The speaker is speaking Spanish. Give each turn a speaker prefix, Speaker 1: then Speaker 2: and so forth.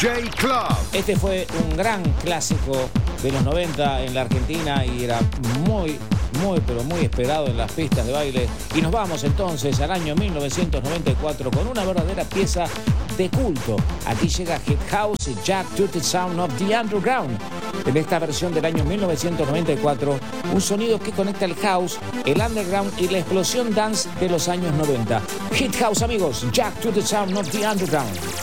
Speaker 1: DJ Club.
Speaker 2: Este fue un gran clásico de los 90 en la Argentina y era muy esperado en las pistas de baile. Y nos vamos entonces al año 1994 con una verdadera pieza de culto. Aquí llega Hit House y Jack to the Sound of the Underground. En esta versión del año 1994, un sonido que conecta el house, el underground y la explosión dance de los años 90. Hit House, amigos, Jack to the Sound of the Underground.